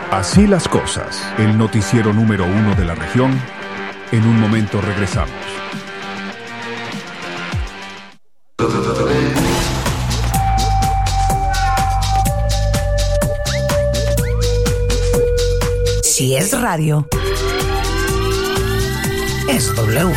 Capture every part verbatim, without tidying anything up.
Así las cosas, el noticiero número uno de la región. En un momento regresamos. Si es radio, es W.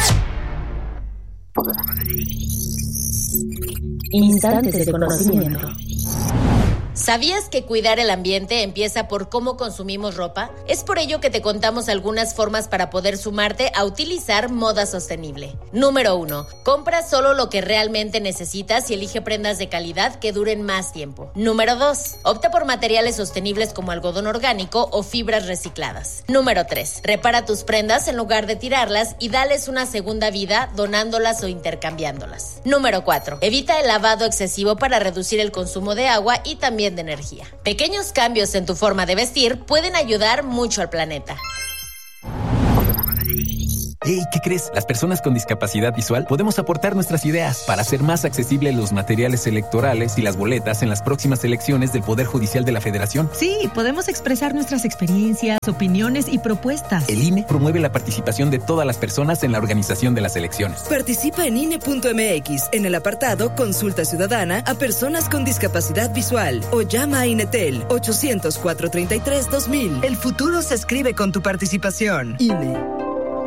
Instantes de conocimiento. ¿Sabías que cuidar el ambiente empieza por cómo consumimos ropa? Es por ello que te contamos algunas formas para poder sumarte a utilizar moda sostenible. Número uno. Compra solo lo que realmente necesitas y elige prendas de calidad que duren más tiempo. Número dos. Opta por materiales sostenibles como algodón orgánico o fibras recicladas. Número tres. Repara tus prendas en lugar de tirarlas y dales una segunda vida donándolas o intercambiándolas. Número cuatro. Evita el lavado excesivo para reducir el consumo de agua y también de energía. Pequeños cambios en tu forma de vestir pueden ayudar mucho al planeta. Hey, ¿qué crees? Las personas con discapacidad visual podemos aportar nuestras ideas para hacer más accesibles los materiales electorales y las boletas en las próximas elecciones del Poder Judicial de la Federación. Sí, podemos expresar nuestras experiencias, opiniones y propuestas. El I N E promueve la participación de todas las personas en la organización de las elecciones. Participa en I N E punto M X en el apartado Consulta Ciudadana a personas con discapacidad visual o llama a INETEL ochocientos, cuatrocientos treinta y tres, dos mil. El futuro se escribe con tu participación. I N E.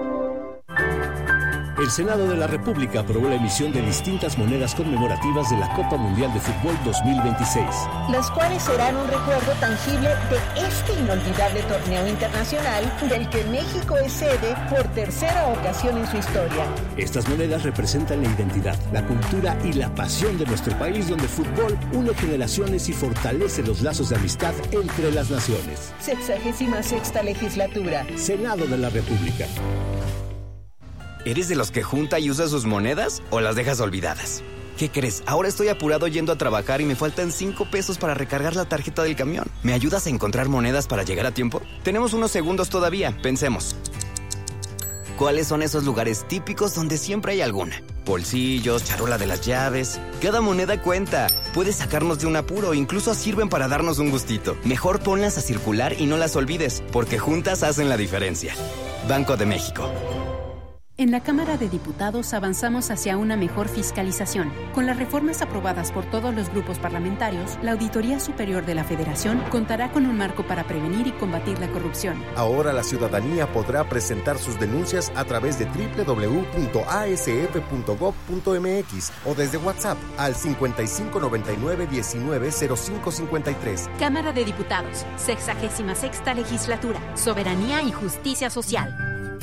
El Senado de la República aprobó la emisión de distintas monedas conmemorativas de la Copa Mundial de Fútbol dos mil veintiséis. Las cuales serán un recuerdo tangible de este inolvidable torneo internacional del que México es sede por tercera ocasión en su historia. Estas monedas representan la identidad, la cultura y la pasión de nuestro país, donde el fútbol une generaciones y fortalece los lazos de amistad entre las naciones. Sexagésima sexta legislatura. Senado de la República. ¿Eres de los que junta y usa sus monedas o las dejas olvidadas? ¿Qué crees? Ahora estoy apurado yendo a trabajar y me faltan cinco pesos para recargar la tarjeta del camión. ¿Me ayudas a encontrar monedas para llegar a tiempo? Tenemos unos segundos todavía, pensemos. ¿Cuáles son esos lugares típicos donde siempre hay alguna? Bolsillos, charola de las llaves. Cada moneda cuenta. Puedes sacarnos de un apuro, incluso sirven para darnos un gustito. Mejor ponlas a circular y no las olvides, porque juntas hacen la diferencia. Banco de México. En la Cámara de Diputados avanzamos hacia una mejor fiscalización. Con las reformas aprobadas por todos los grupos parlamentarios, la Auditoría Superior de la Federación contará con un marco para prevenir y combatir la corrupción. Ahora la ciudadanía podrá presentar sus denuncias a través de doble u doble u doble u punto a s f punto gob punto m x o desde WhatsApp al cincuenta y cinco noventa y nueve diecinueve cero cinco cincuenta y tres. Cámara de Diputados, sexagésima sexta legislatura, Soberanía y Justicia Social.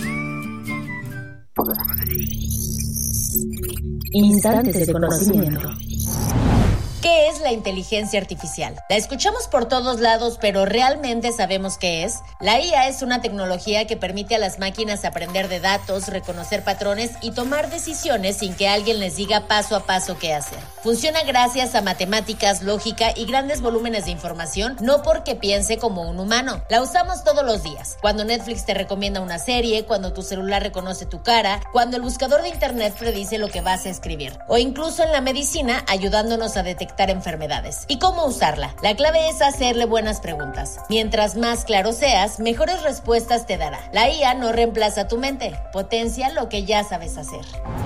Instantes de conocimiento. ¿Qué es la inteligencia artificial? La escuchamos por todos lados, pero ¿realmente sabemos qué es? La I A es una tecnología que permite a las máquinas aprender de datos, reconocer patrones y tomar decisiones sin que alguien les diga paso a paso qué hacer. Funciona gracias a matemáticas, lógica y grandes volúmenes de información, no porque piense como un humano. La usamos todos los días. Cuando Netflix te recomienda una serie, cuando tu celular reconoce tu cara, cuando el buscador de internet predice lo que vas a escribir, o incluso en la medicina ayudándonos a detectar enfermedades. ¿Y cómo usarla? La clave es hacerle buenas preguntas. Mientras más claro seas, mejores respuestas te dará. La I A no reemplaza tu mente, potencia lo que ya sabes hacer.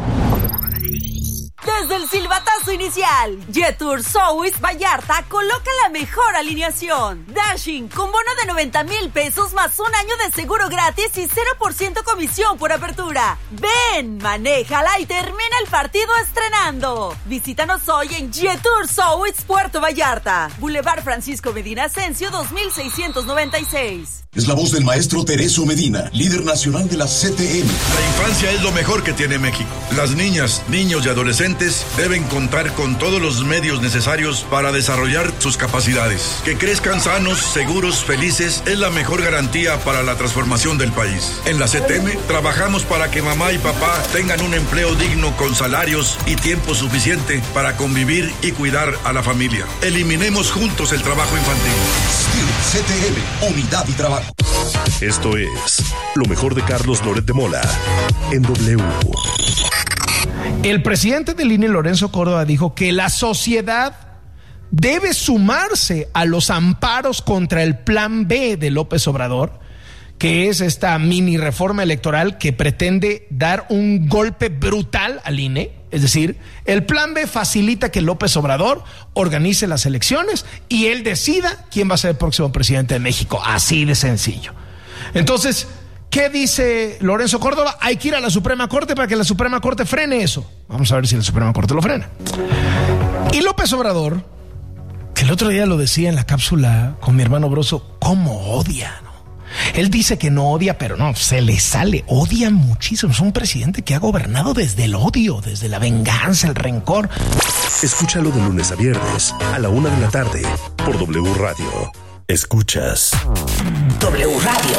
Desde el silbatazo inicial, Jetour South Vallarta coloca la mejor alineación. Dashing con bono de noventa mil pesos más un año de seguro gratis y cero por ciento comisión por apertura. Ven, manéjala y termina el partido estrenando. Visítanos hoy en Jetour South Puerto Vallarta, Boulevard Francisco Medina Asensio dos mil seiscientos noventa y seis. Es la voz del maestro Tereso Medina, líder nacional de la C T M. La infancia es lo mejor que tiene México. Las niñas, niños y adolescentes deben contar con todos los medios necesarios para desarrollar sus capacidades. Que crezcan sanos, seguros, felices es la mejor garantía para la transformación del país. En la C T M trabajamos para que mamá y papá tengan un empleo digno con salarios y tiempo suficiente para convivir y cuidar a la familia. Eliminemos juntos el trabajo infantil. C T M, unidad y trabajo. Esto es lo mejor de Carlos Loret de Mola en W. El presidente del I N E, Lorenzo Córdoba, dijo que la sociedad debe sumarse a los amparos contra el plan B de López Obrador, que es esta mini reforma electoral que pretende dar un golpe brutal al I N E. Es decir, el plan B facilita que López Obrador organice las elecciones y él decida quién va a ser el próximo presidente de México. Así de sencillo. Entonces, ¿qué dice Lorenzo Córdoba? Hay que ir a la Suprema Corte para que la Suprema Corte frene eso. Vamos a ver si la Suprema Corte lo frena. Y López Obrador, que el otro día lo decía en la cápsula con mi hermano Broso, ¿cómo odia? ¿no? Él dice que no odia, pero no, se le sale, odia muchísimo. Es un presidente que ha gobernado desde el odio, desde la venganza, el rencor. Escúchalo de lunes a viernes a la una de la tarde por W Radio. Escuchas W Radio.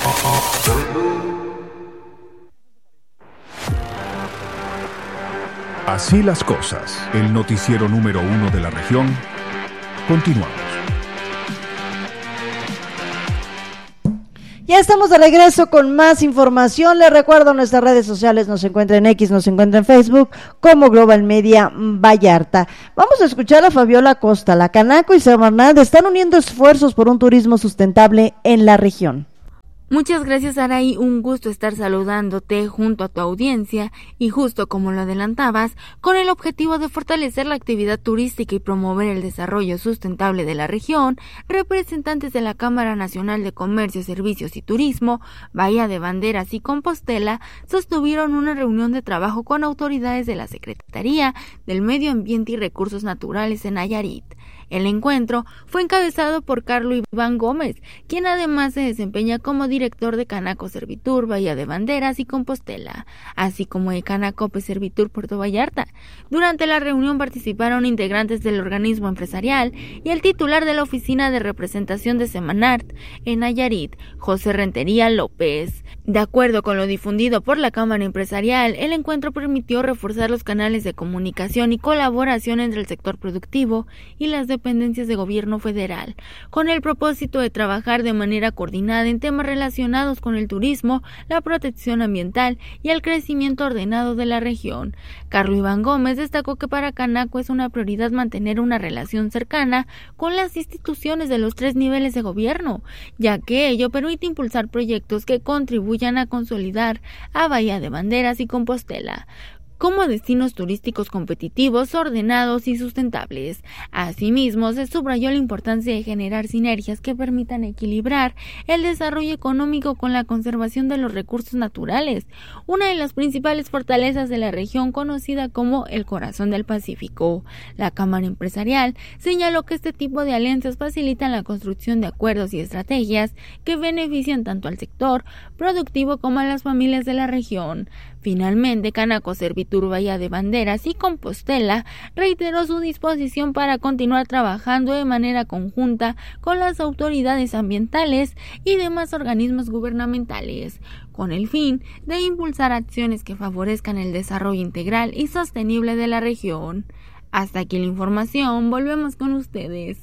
Así las cosas. El noticiero número uno de la región. Continuamos. Ya estamos de regreso con más información. Les recuerdo, nuestras redes sociales nos encuentran en X, nos encuentran en Facebook como Global Media Vallarta. Vamos a escuchar a Fabiola Costa. La Canaco y Semarnat están uniendo esfuerzos por un turismo sustentable en la región. Muchas gracias, Araí, un gusto estar saludándote junto a tu audiencia y justo como lo adelantabas, con el objetivo de fortalecer la actividad turística y promover el desarrollo sustentable de la región, representantes de la Cámara Nacional de Comercio, Servicios y Turismo, Bahía de Banderas y Compostela sostuvieron una reunión de trabajo con autoridades de la Secretaría del Medio Ambiente y Recursos Naturales en Nayarit. El encuentro fue encabezado por Carlos Iván Gómez, quien además se desempeña como director de Canaco Servitur, Bahía de Banderas y Compostela, así como de Canacope Servitur Puerto Vallarta. Durante la reunión participaron integrantes del organismo empresarial y el titular de la Oficina de Representación de Semarnat en Nayarit, José Rentería López. De acuerdo con lo difundido por la Cámara Empresarial, el encuentro permitió reforzar los canales de comunicación y colaboración entre el sector productivo y las dependencias de gobierno federal, con el propósito de trabajar de manera coordinada en temas relacionados con el turismo, la protección ambiental y el crecimiento ordenado de la región. Carlos Iván Gómez destacó que para Canaco es una prioridad mantener una relación cercana con las instituciones de los tres niveles de gobierno, ya que ello permite impulsar proyectos que contribuyan a consolidar a Bahía de Banderas y Compostela como destinos turísticos competitivos, ordenados y sustentables. Asimismo, se subrayó la importancia de generar sinergias que permitan equilibrar el desarrollo económico con la conservación de los recursos naturales, una de las principales fortalezas de la región conocida como el corazón del Pacífico. La Cámara Empresarial señaló que este tipo de alianzas facilitan la construcción de acuerdos y estrategias que benefician tanto al sector productivo como a las familias de la región. Finalmente, Canaco Servitur, Bahía de Banderas y Compostela reiteró su disposición para continuar trabajando de manera conjunta con las autoridades ambientales y demás organismos gubernamentales, con el fin de impulsar acciones que favorezcan el desarrollo integral y sostenible de la región. Hasta aquí la información, volvemos con ustedes.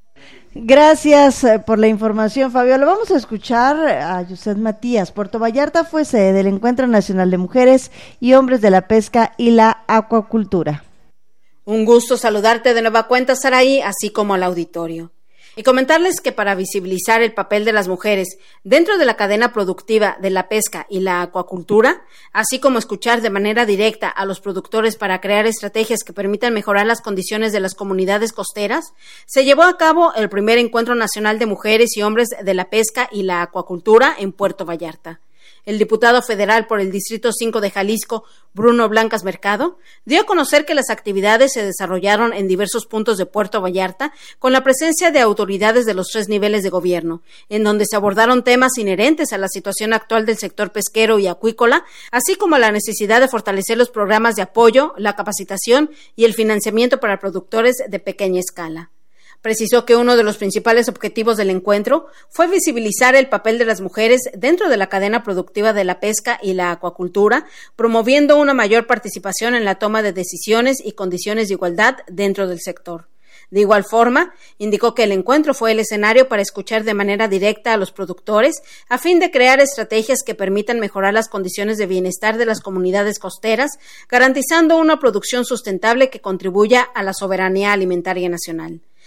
Gracias por la información, Fabiola. Vamos a escuchar a Yuset Matías. Puerto Vallarta fue sede del Encuentro Nacional de Mujeres y Hombres de la Pesca y la Acuacultura. Un gusto saludarte de nueva cuenta, Saraí, así como al auditorio. Y comentarles que para visibilizar el papel de las mujeres dentro de la cadena productiva de la pesca y la acuacultura, así como escuchar de manera directa a los productores para crear estrategias que permitan mejorar las condiciones de las comunidades costeras, se llevó a cabo el primer Encuentro Nacional de Mujeres y Hombres de la Pesca y la Acuacultura en Puerto Vallarta. El diputado federal por el Distrito cinco de Jalisco, Bruno Blancas Mercado, dio a conocer que las actividades se desarrollaron en diversos puntos de Puerto Vallarta con la presencia de autoridades de los tres niveles de gobierno, en donde se abordaron temas inherentes a la situación actual del sector pesquero y acuícola, así como la necesidad de fortalecer los programas de apoyo, la capacitación y el financiamiento para productores de pequeña escala. Precisó que uno de los principales objetivos del encuentro fue visibilizar el papel de las mujeres dentro de la cadena productiva de la pesca y la acuacultura, promoviendo una mayor participación en la toma de decisiones y condiciones de igualdad dentro del sector. De igual forma, indicó que el encuentro fue el escenario para escuchar de manera directa a los productores a fin de crear estrategias que permitan mejorar las condiciones de bienestar de las comunidades costeras, garantizando una producción sustentable que contribuya a la soberanía alimentaria nacional.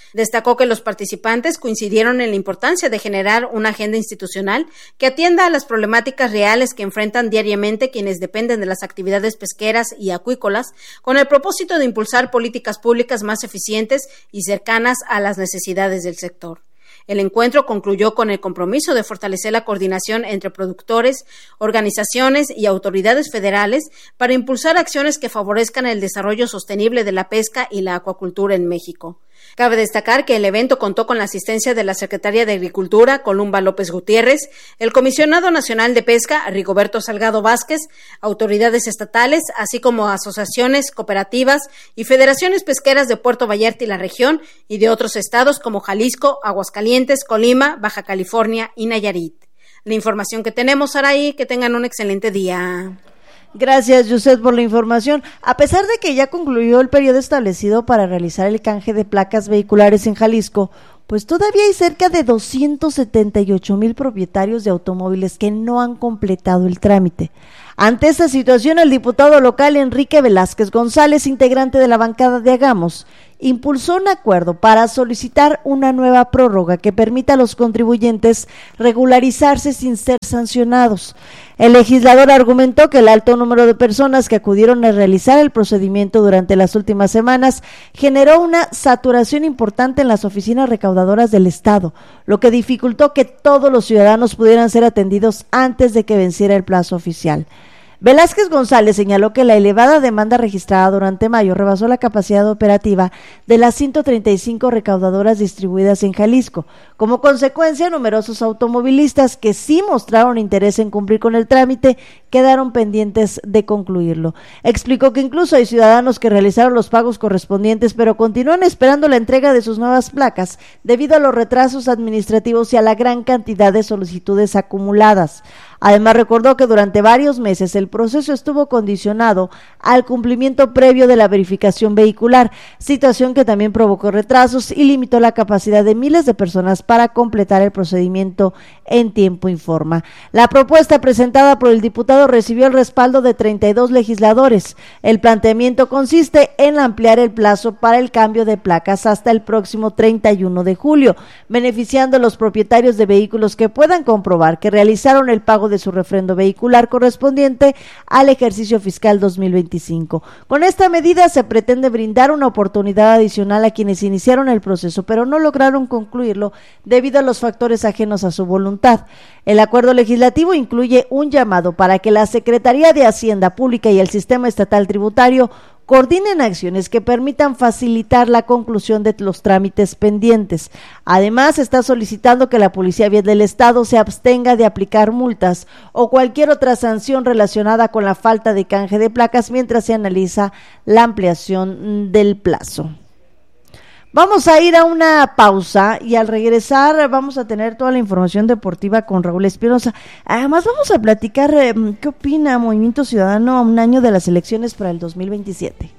Destacó que los participantes coincidieron en la importancia de generar una agenda institucional que atienda a las problemáticas reales que enfrentan diariamente quienes dependen de las actividades pesqueras y acuícolas, con el propósito de impulsar políticas públicas más eficientes y cercanas a las necesidades del sector. El encuentro concluyó con el compromiso de fortalecer la coordinación entre productores, organizaciones y autoridades federales para impulsar acciones que favorezcan el desarrollo sostenible de la pesca y la acuacultura en México. Cabe destacar que el evento contó con la asistencia de la Secretaria de Agricultura, Columba López Gutiérrez, el Comisionado Nacional de Pesca, Rigoberto Salgado Vázquez, autoridades estatales, así como asociaciones, cooperativas y federaciones pesqueras de Puerto Vallarta y la región y de otros estados como Jalisco, Aguascalientes, Colima, Baja California y Nayarit. La información que tenemos, Saraí, que tengan un excelente día. Gracias, Yuset, por la información. A pesar de que ya concluyó el periodo establecido para realizar el canje de placas vehiculares en Jalisco, pues todavía hay cerca de doscientos setenta y ocho mil propietarios de automóviles que no han completado el trámite. Ante esta situación, el diputado local Enrique Velázquez González, integrante de la bancada de Hagamos, impulsó un acuerdo para solicitar una nueva prórroga que permita a los contribuyentes regularizarse sin ser sancionados. El legislador argumentó que el alto número de personas que acudieron a realizar el procedimiento durante las últimas semanas generó una saturación importante en las oficinas recaudadoras del Estado, lo que dificultó que todos los ciudadanos pudieran ser atendidos antes de que venciera el plazo oficial. Velázquez González señaló que la elevada demanda registrada durante mayo rebasó la capacidad operativa de las ciento treinta y cinco recaudadoras distribuidas en Jalisco. Como consecuencia, numerosos automovilistas que sí mostraron interés en cumplir con el trámite quedaron pendientes de concluirlo. Explicó que incluso hay ciudadanos que realizaron los pagos correspondientes, pero continúan esperando la entrega de sus nuevas placas debido a los retrasos administrativos y a la gran cantidad de solicitudes acumuladas. Además, recordó que durante varios meses el proceso estuvo condicionado al cumplimiento previo de la verificación vehicular, situación que también provocó retrasos y limitó la capacidad de miles de personas para completar el procedimiento en tiempo, informa. La propuesta presentada por el diputado recibió el respaldo de treinta y dos legisladores. El planteamiento consiste en ampliar el plazo para el cambio de placas hasta el próximo treinta y uno de julio, beneficiando a los propietarios de vehículos que puedan comprobar que realizaron el pago de su refrendo vehicular correspondiente al ejercicio fiscal dos mil veinticinco. Con esta medida se pretende brindar una oportunidad adicional a quienes iniciaron el proceso, pero no lograron concluirlo debido a los factores ajenos a su voluntad. El acuerdo legislativo incluye un llamado para que la Secretaría de Hacienda Pública y el Sistema Estatal Tributario coordinen acciones que permitan facilitar la conclusión de los trámites pendientes. Además, está solicitando que la Policía Vial del Estado se abstenga de aplicar multas o cualquier otra sanción relacionada con la falta de canje de placas mientras se analiza la ampliación del plazo. Vamos a ir a una pausa y al regresar vamos a tener toda la información deportiva con Raúl Espinosa. Además vamos a platicar eh, qué opina Movimiento Ciudadano a un año de las elecciones para el dos mil veintisiete.